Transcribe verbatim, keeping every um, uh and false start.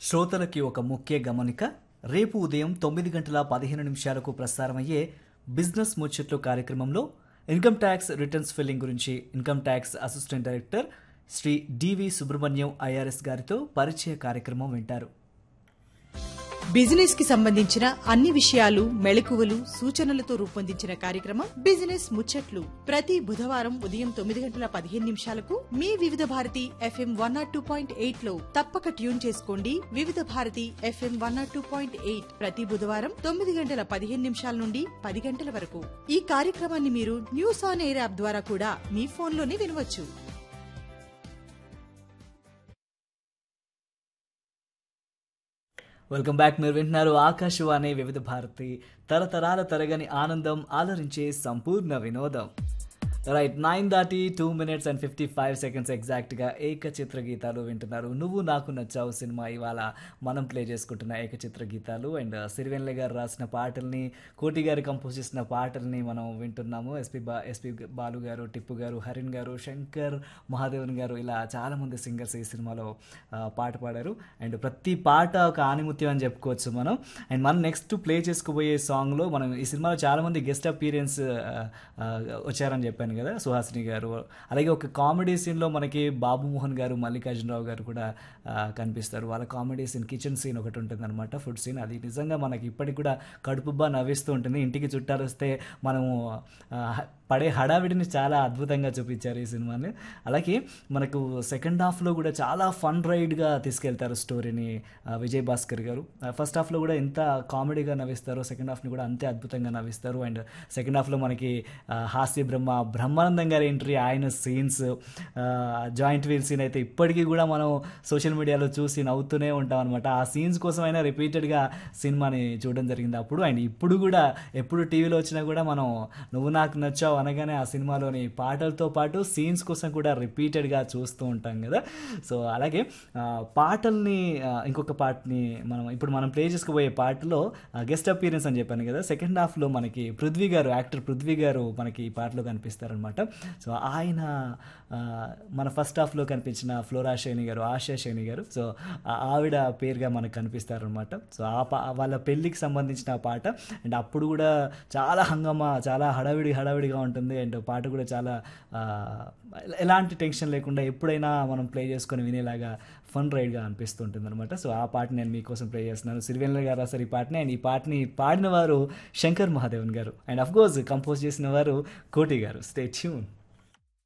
శ్రోతలకి ఒక ముఖ్య గమనిక. రేపు ఉదయం తొమ్మిది గంటల పదిహేను నిమిషాలకు ప్రసారమయ్యే బిజినెస్ ముచ్చట్లు కార్యక్రమంలో ఇన్కమ్ ట్యాక్స్ రిటర్న్స్ ఫిల్లింగ్ గురించి income tax assistant director Shri డివి సుబ్రహ్మణ్యం ఐఆర్ఎస్ గారితో పరిచయ కార్యక్రమం వింటారు. బిజినెస్ కి సంబంధించిన అన్ని విషయాలు, మెళకువలు, సూచనలతో రూపొందించిన కార్యక్రమం బిజినెస్ ముచ్చట్లు ప్రతి బుధవారం ఉదయం తొమ్మిది గంటల పదిహేను నిమిషాలకు మీ వివిధ Bharati FM one not two point eight లో తప్పక ట్యూన్ చేసుకోండి. వివిధ Bharati FM one not two point eight ప్రతి బుధవారం తొమ్మిది గంటల పదిహేను నిమిషాల నుండి పది గంటల వరకు. ఈ కార్యక్రమాన్ని మీరు న్యూస్ ఆన్ ఎయిర్ యాప్ ద్వారా కూడా మీ ఫోన్లోనే వినవచ్చు. Welcome back. మీరు వింటున్నారు ఆకాశవాణి వివిధ భారతి, తరతరాల తరగని ఆనందం, ఆలరించే సంపూర్ణ వినోదం. రైట్, నైన్ దాటి two minutes and fifty five seconds ఎగ్జాక్ట్గా ఏకచిత్ర గీతాలు వింటున్నారు. నువ్వు నాకు నచ్చావు సినిమా ఇవాళ మనం ప్లే చేసుకుంటున్న ఏకచిత్ర గీతాలు. అండ్ సిరివెన్నెల గారు రాసిన పాటల్ని, కోటి గారు కంపోజ్ చేసిన పాటల్ని మనం వింటున్నాము. ఎస్పి బా ఎస్పి బాలు గారు, టిప్పు గారు, హరిన్ గారు, శంకర్ మహాదేవన్ గారు, ఇలా చాలామంది సింగర్స్ ఈ సినిమాలో పాట పాడారు. అండ్ ప్రతి పాట ఒక ఆనిముత్యం అని చెప్పుకోవచ్చు మనం. అండ్ మనం నెక్స్ట్ ప్లే చేసుకోబోయే సాంగ్లో మనం ఈ సినిమాలో చాలామంది గెస్ట్ అపీరియన్స్ వచ్చారని చెప్పాను కదా, సుహాసిని గారు. అలాగే ఒక కామెడీ సీన్లో మనకి బాబు మోహన్ గారు, మల్లికార్జునరావు గారు కూడా కనిపిస్తారు. వాళ్ళ కామెడీ సీన్, కిచెన్ సీన్ ఒకటి ఉంటుంది అనమాట, ఫుడ్ సీన్. అది నిజంగా మనకి ఇప్పటికి కూడా కడుపుబ్బా నవ్విస్తూ ఉంటుంది. ఇంటికి చుట్టాలు వస్తే మనము పడే హడావిడిని చాలా అద్భుతంగా చూపించారు ఈ సినిమాని. అలాగే మనకు సెకండ్ హాఫ్లో కూడా చాలా ఫన్ రైడ్గా తీసుకెళ్తారు స్టోరీని విజయ్ భాస్కర్ గారు. ఫస్ట్ హాఫ్లో కూడా ఎంత కామెడీగా నవ్విస్తారో సెకండ్ హాఫ్ని కూడా అంతే అద్భుతంగా నవ్విస్తారు. అండ్ సెకండ్ హాఫ్లో మనకి హాస్య బ్రహ్మ బ్రహ్మానందం గారి ఎంట్రీ, ఆయన సీన్స్, జాయింట్ వీల్ సీన్ అయితే ఇప్పటికీ కూడా మనం సోషల్ మీడియాలో చూసి నవ్వుతూనే ఉంటాం అనమాట. ఆ సీన్స్ కోసం అయినా రిపీటెడ్గా సినిమాని చూడడం జరిగింది అప్పుడు. అండ్ ఇప్పుడు కూడా ఎప్పుడు టీవీలో వచ్చినా కూడా మనం నువ్వు నాకు నచ్చావు అనగానే ఆ సినిమాలోని పాటలతో పాటు సీన్స్ కోసం కూడా రిపీటెడ్గా చూస్తూ ఉంటాం కదా. సో అలాగే పాటల్ని, ఇంకొక పాటని మనం ఇప్పుడు మనం ప్లే చేసుకోబోయే పాటలో గెస్ట్ అపీరెన్స్ అని చెప్పాను కదా, సెకండ్ హాఫ్లో మనకి పృథ్వీ గారు, యాక్టర్ పృథ్వీ గారు మనకి ఈ పాటలో కనిపిస్తారనమాట. సో ఆయన మన ఫస్ట్ హాఫ్లో కనిపించిన ఫ్లోరా శైని గారు, ఆశా శైని గారు, సో ఆవిడ పేరుగా మనకు కనిపిస్తారనమాట. సో ఆ పా వాళ్ళ పెళ్ళికి సంబంధించిన పాట. అండ్ అప్పుడు కూడా చాలా హంగామా, చాలా హడావిడి హడావిడిగా ఉంటుంది. అండ్ పాట కూడా చాలా ఎలాంటి టెన్షన్ లేకుండా ఎప్పుడైనా మనం ప్లే చేసుకొని వినేలాగా ఫన్ రైడ్గా అనిపిస్తుంటుంది అనమాట. సో ఆ పాట నేను మీకోసం ప్లే చేస్తున్నాను. సిరివెన్నెల గారు రాశారు ఈ పాటని. అండ్ ఈ పాటని పాడిన వారు శంకర్ మహాదేవన్ గారు. అండ్ అఫ్కోర్స్ కంపోజ్ చేసిన వారు కోటి గారు. Stay tune.